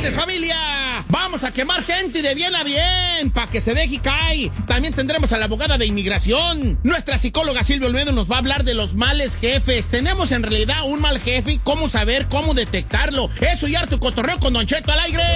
viernes, familia. Vamos a quemar gente de bien a bien, para que se deje caer. También tendremos a la abogada de inmigración. Nuestra psicóloga Silvia Olmedo nos va a hablar de los males jefes. ¿Tenemos en realidad un mal jefe? ¿Cómo saber, cómo detectarlo? Eso y harto cotorreo con Don Cheto al aire.